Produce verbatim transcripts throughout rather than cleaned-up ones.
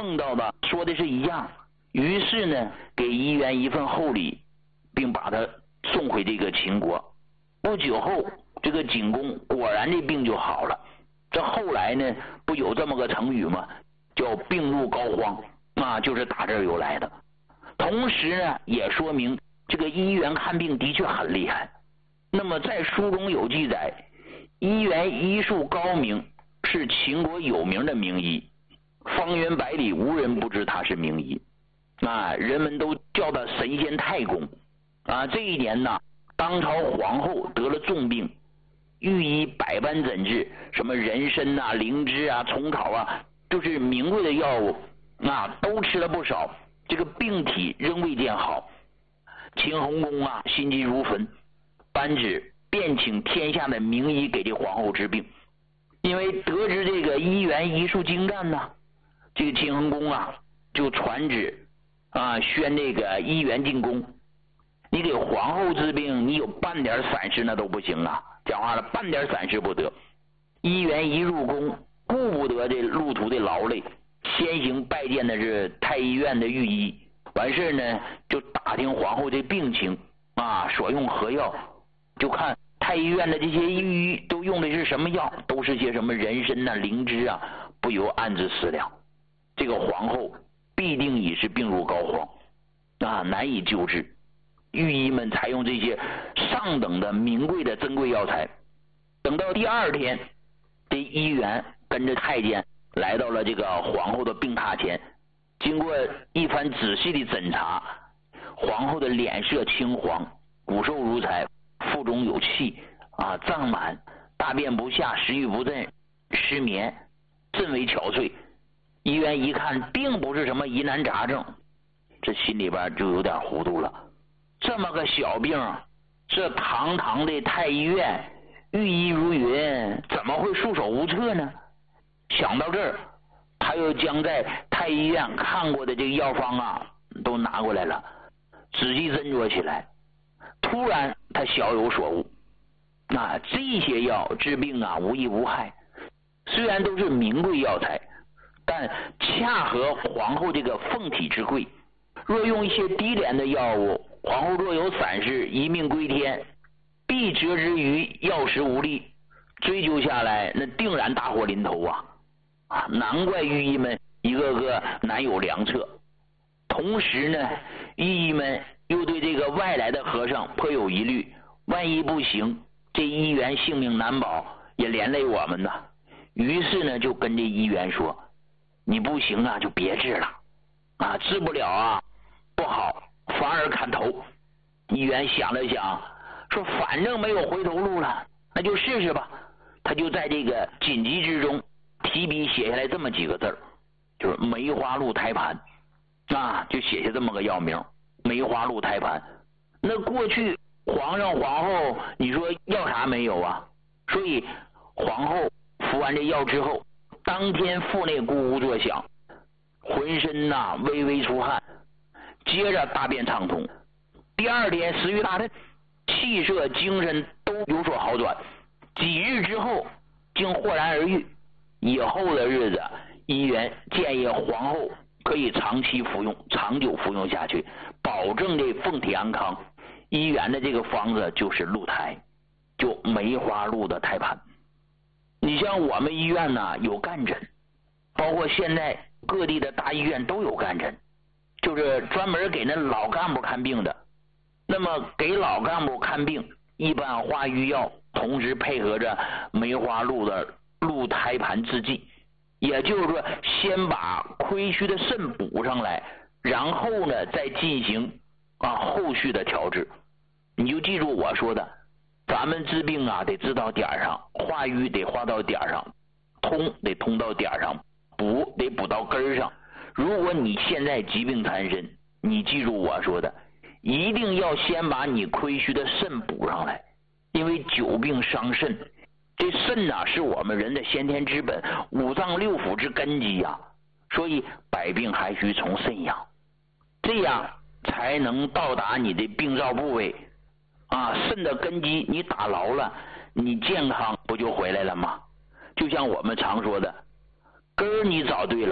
梦到的说的是一样，于是呢给医元一份厚礼，并把他送回这个秦国。不久后，这个景公果然这病就好了。这后来呢，不有这么个成语吗？叫病入膏肓啊，就是打这儿由来的。同时呢，也说明这个医元看病的确很厉害。那么在书中有记载，医元医术高明，是秦国有名的名医，方圆百里无人不知他是名医啊，人们都叫他神仙太公啊。这一年呢，当朝皇后得了重病，御医百般诊治，什么人参啊、灵芝啊、虫草啊，就是名贵的药物啊，都吃了不少，这个病体仍未见好。秦桓公啊，心急如焚，颁旨便请天下的名医给这皇后治病。因为得知这个医元医术精湛呢，这个秦桓公啊就传旨啊宣这个医元进宫。你给皇后治病，你有半点闪失那都不行啊！讲话了，半点闪失不得。医元一入宫，顾不得这路途的劳累，先行拜见的是太医院的御医。完事呢，就打听皇后这病情啊，所用何药，就看太医院的这些御医都用的是什么药，都是些什么人参啊、灵芝啊，不由暗自思量，这个皇后必定已是病入膏肓啊，难以救治。御医们采用这些上等的名贵的珍贵药材。等到第二天，这医元跟着太监来到了这个皇后的病榻前，经过一番仔细的诊查，皇后的脸色青黄，骨瘦如柴，腹中有气啊，胀满，大便不下，食欲不振，失眠，甚为憔悴。医元一看并不是什么疑难杂症，这心里边就有点糊涂了。这么个小病，这堂堂的太医院，御医如云，怎么会束手无策呢？想到这儿，他又将在太医院看过的这个药方啊都拿过来了，仔细斟酌起来。突然他小有所悟，啊，这些药治病啊无益无害，虽然都是名贵药材，但恰合皇后这个凤体之贵。若用一些低廉的药物，皇后若有闪失，一命归天，必折之于药石无力，追究下来那定然大祸临头啊！啊，难怪御医们一个个难有良策。同时呢，御医们又对这个外来的和尚颇有疑虑，万一不行，这医元性命难保，也连累我们呢。于是呢，就跟这医元说：“你不行啊，就别治了啊，治不了啊，不好，反而砍头。”医元想了想，说：“反正没有回头路了，那就试试吧。”他就在这个紧急之中提笔写下来这么几个字儿，就是梅花鹿胎盘啊，就写下这么个药名，梅花鹿胎盘。那过去皇上皇后你说要啥没有啊？所以皇后服完这药之后，当天腹内咕咕作响，浑身呐、啊、微微出汗，接着大便畅通。第二天食欲大振，气色精神都有所好转。几日之后竟豁然而愈。以后的日子，医元建议皇后可以长期服用，长久服用下去，保证这凤体安康。医元的这个方子就是鹿胎，就梅花鹿的胎盘。你像我们医院呢有干诊，包括现在各地的大医院都有干诊，就是专门给那老干部看病的。那么给老干部看病，一般化瘀药，同时配合着梅花鹿的鹿胎盘制剂，也就是说先把亏虚的肾补上来，然后呢再进行啊后续的调治。你就记住我说的，咱们治病啊得治到点上，化瘀得化到点上，通得通到点上，补得补到根上。如果你现在疾病缠身，你记住我说的，一定要先把你亏虚的肾补上来，因为久病伤肾，这肾呐、啊、是我们人的先天之本，五脏六腑之根基呀、啊，所以百病还需从肾养，这样才能到达你的病灶部位啊。肾的根基你打牢了，你健康不就回来了吗？就像我们常说的，根儿你找对了，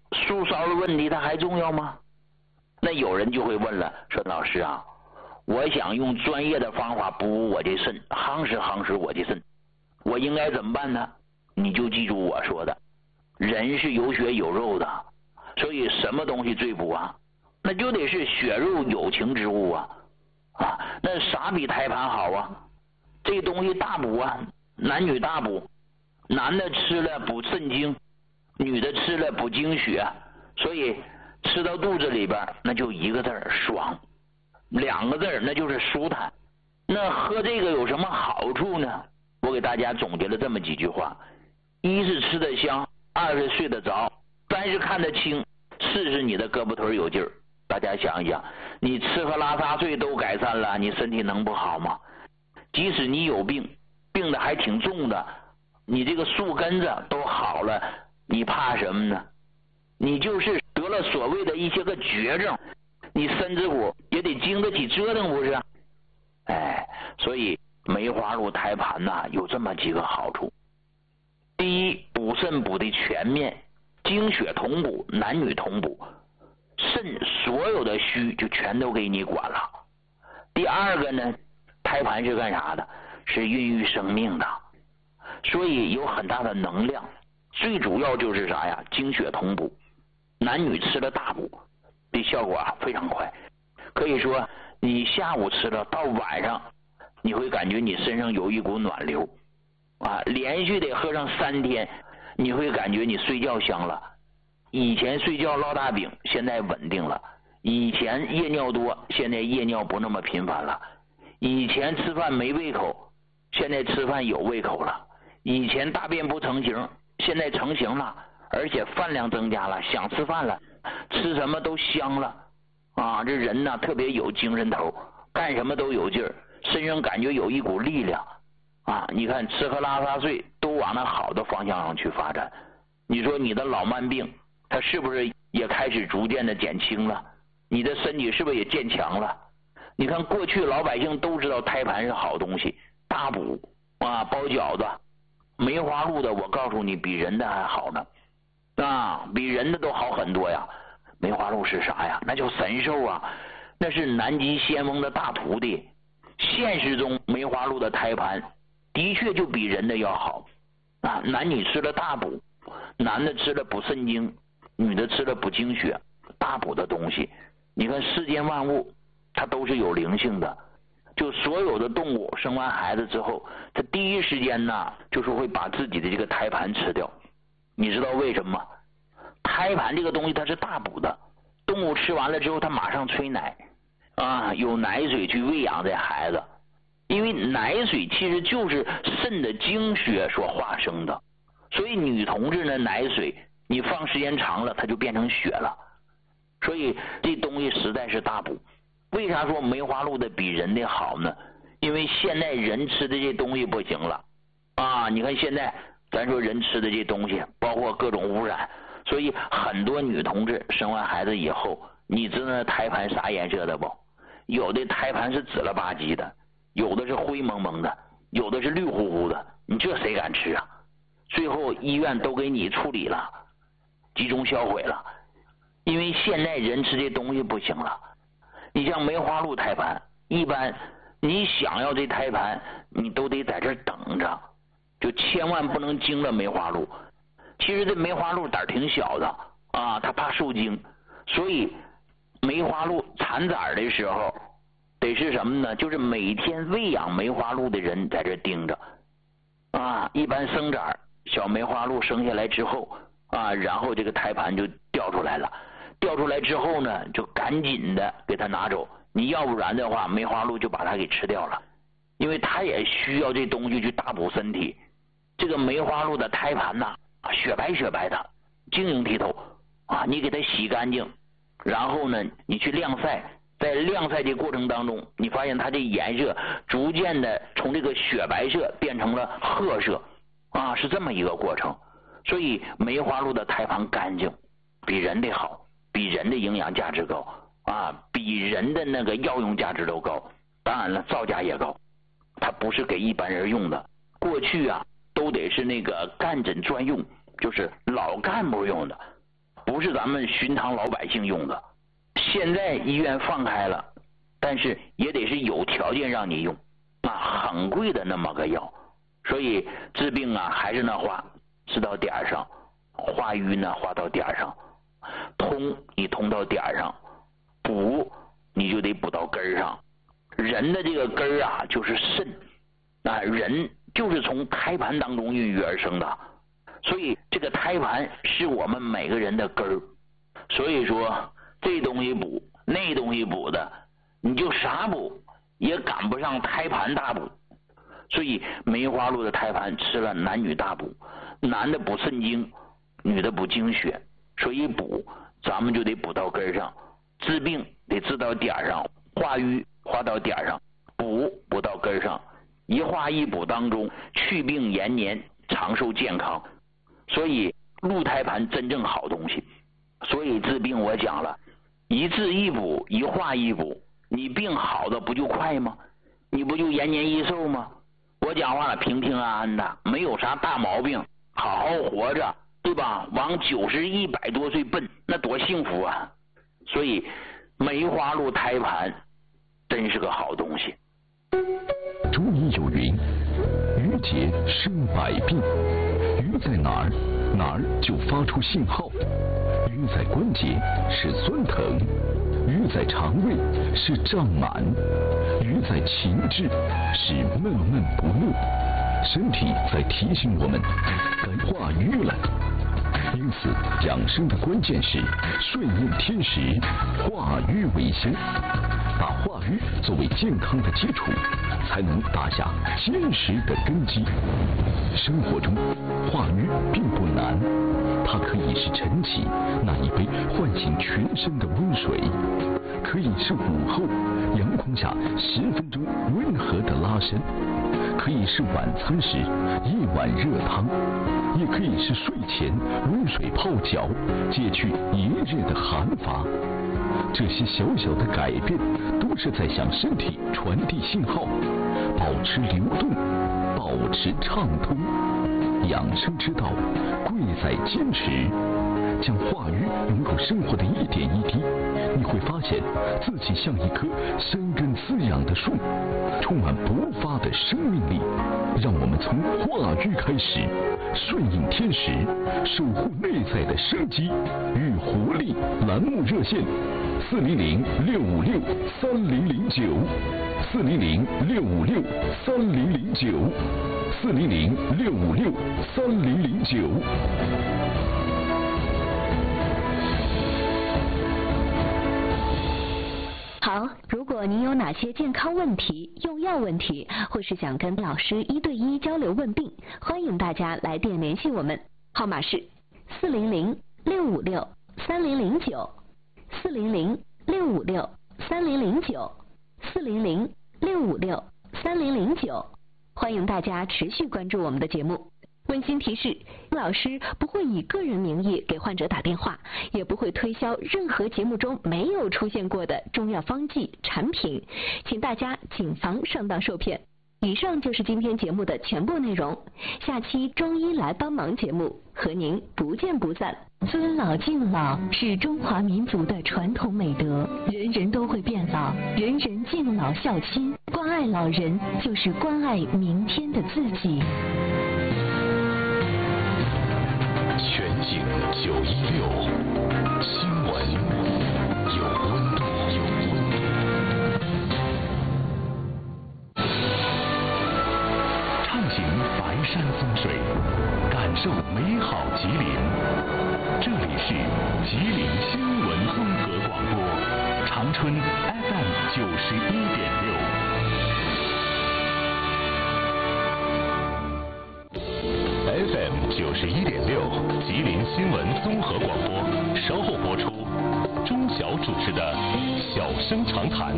素骚的问题它还重要吗？那有人就会问了，说老师啊，我想用专业的方法补我的肾，夯实夯实我的肾，我应该怎么办呢？你就记住我说的，人是有血有肉的，所以什么东西最补啊？那就得是血肉有情之物啊！啊，那啥比胎盘好啊？这东西大补啊，男女大补，男的吃了补肾精，女的吃了补精血，所以吃到肚子里边那就一个字儿爽，两个字儿那就是舒坦。那喝这个有什么好处呢？我给大家总结了这么几句话：一是吃得香，二是睡得着，三是看得清，四是你的胳膊腿有劲儿。大家想一想，你吃喝拉撒睡都改善了，你身体能不好吗？即使你有病，病的还挺重的，你这个树根子都好了，你怕什么呢？你就是得了所谓的一些个绝症，你身子骨也得经得起折腾，不是？哎，所以梅花鹿胎盘呐、啊、有这么几个好处：第一，补肾补的全面，精血同补，男女同补，肾所有的虚就全都给你管了。第二个呢，胎盘是干啥的？是孕育生命的，所以有很大的能量。最主要就是啥呀？精血同补，男女吃了大补，这效果啊非常快。可以说你下午吃了，到晚上你会感觉你身上有一股暖流啊，连续得喝上三天，你会感觉你睡觉香了。以前睡觉烙大饼，现在稳定了；以前夜尿多，现在夜尿不那么频繁了；以前吃饭没胃口，现在吃饭有胃口了；以前大便不成形，现在成型了，而且饭量增加了，想吃饭了，吃什么都香了啊！这人呢特别有精神头，干什么都有劲儿，身上感觉有一股力量啊！你看吃喝拉撒睡都往那好的方向上去发展，你说你的老慢病它是不是也开始逐渐的减轻了？你的身体是不是也渐强了？你看过去老百姓都知道胎盘是好东西，大补啊，包饺子，梅花鹿的我告诉你比人的还好呢啊，比人的都好很多呀。梅花鹿是啥呀？那叫神兽啊，那是南极仙翁的大徒弟。现实中梅花鹿的胎盘的确就比人的要好啊，男女吃了大补，男的吃了补肾精，女的吃了补精血，大补的东西。你看世间万物它都是有灵性的，就所有的动物生完孩子之后，它第一时间呢就是会把自己的这个胎盘吃掉。你知道为什么吗？胎盘这个东西它是大补的，动物吃完了之后它马上催奶啊，有奶水去喂养这孩子，因为奶水其实就是肾的精血所化生的，所以女同志呢奶水你放时间长了它就变成血了，所以这东西实在是大补。为啥说梅花鹿的比人的好呢？因为现在人吃的这东西不行了啊！你看现在咱说人吃的这东西包括各种污染，所以很多女同志生完孩子以后，你知道那胎盘啥颜色的不？有的胎盘是紫了吧唧的，有的是灰蒙蒙的，有的是绿乎乎的，你这谁敢吃啊？最后医院都给你处理了，集中销毁了，因为现在人吃这东西不行了。你像梅花鹿胎盘，一般你想要这胎盘，你都得在这等着，就千万不能惊了梅花鹿。其实这梅花鹿胆儿挺小的啊，它怕受惊，所以梅花鹿产崽的时候得是什么呢？就是每天喂养梅花鹿的人在这盯着啊。一般生崽小梅花鹿生下来之后啊，然后这个胎盘就掉出来了，掉出来之后呢，就赶紧的给它拿走，你要不然的话梅花鹿就把它给吃掉了，因为它也需要这东西去大补身体。这个梅花鹿的胎盘呐、啊，雪白雪白的，晶莹剔透啊，你给它洗干净，然后呢你去晾晒，在晾晒的过程当中，你发现它这颜色逐渐的从这个雪白色变成了褐色啊，是这么一个过程。所以梅花鹿的胎盘干净，比人的好，比人的营养价值高啊，比人的那个药用价值都高，当然了造价也高，它不是给一般人用的。过去啊都得是那个干诊专用，就是老干部用的， 不是咱们寻常老百姓用的。现在医院放开了，但是也得是有条件让你用，啊，很贵的那么个药。所以治病啊，还是那话，治到点上，化瘀呢化到点上，通你通到点上，补你就得补到根上。人的这个根儿啊，就是肾啊，人就是从胎盘当中孕育而生的，所以这个胎盘是我们每个人的根儿。所以说这东西补那东西补的，你就啥补也赶不上胎盘大补。所以梅花鹿的胎盘吃了男女大补，男的补肾精，女的补精血。所以补咱们就得补到根上，治病得治到点上，化瘀化到点上，补补到根上，一化一补当中去病延年，长寿健康。所以鹿胎盘真正好东西。所以治病我讲了，一治一补，一化一补，你病好的不就快吗？你不就延年益寿吗？我讲话了，平平安安的，没有啥大毛病，好好活着，对吧？往九十一百多岁奔，那多幸福啊！所以梅花鹿胎盘真是个好东西。 中医有云，瘀结生百病，瘀在哪儿，哪儿就发出信号。瘀在关节是酸疼，瘀在肠胃是胀满，瘀在情志是闷闷不乐，身体在提醒我们该化瘀了。因此养生的关键是顺应天时，化瘀为先，把化瘀作为健康的基础，才能打下坚实的根基。生活中化瘀并不难，它可以是晨起那一杯唤醒全身的温水，可以是午后阳光下十分钟温和的拉伸，可以是晚餐时一碗热汤，也可以是睡前温水泡脚，解去一日的寒乏。这些小小的改变都是在向身体传递信号，保持流动，保持畅通。养生之道贵在坚持，将化瘀融入生活的一点一滴，你会发现自己像一棵生根滋养的树，充满勃发的生命力。让我们从化瘀开始，顺应天时，守护内在的生机与活力。栏目热线：四零零六五六三零零九，四零零六五六三零零九，四零零六五六三零零九。 好，如果您有哪些健康问题、用药问题，或是想跟老师一对一交流问病，欢迎大家来电联系我们，号码是四零零六五六三零零九，四零零六五六三零零九，四零零六五六三零零九。欢迎大家持续关注我们的节目。温馨提示，老师不会以个人名义给患者打电话，也不会推销任何节目中没有出现过的中药方剂产品，请大家谨防上当受骗。以上就是今天节目的全部内容，下期中医来帮忙节目和您不见不散。尊老敬老是中华民族的传统美德，人人都会变老，人人敬老孝亲，关爱老人就是关爱明天的自己。 全景九一六，新闻有温度，有温度。畅行白山风水，感受美好吉林。这里是吉林新闻综合广播，长春 F M 九十一点六。F M 九十一点六，吉林新闻综合广播，稍后播出。钟晓主持的《小生长谈》。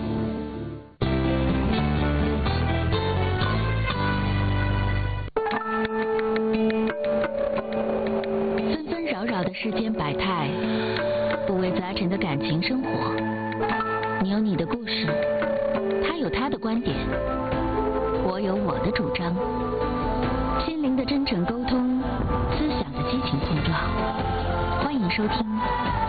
纷纷扰扰的世间百态，五味杂陈的感情生活。你有你的故事，他有他的观点，我有我的主张。心灵的真诚沟通，思想的激情碰撞，欢迎收听。